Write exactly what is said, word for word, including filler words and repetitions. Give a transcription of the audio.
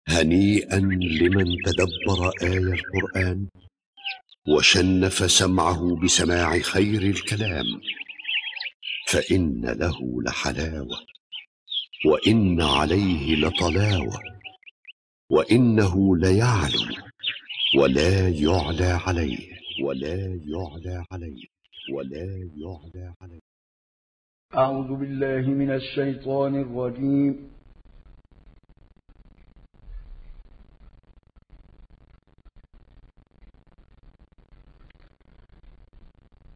هنيئا لمن تدبر آي القرآن وشنف سمعه بسماع خير الكلام، فإن له لحلاوة وإن عليه لطلاوة، وإنه ليعلو ولا يعلى عليه ولا يعلى عليه ولا يعلى عليه. أعوذ بالله من الشيطان الرجيم.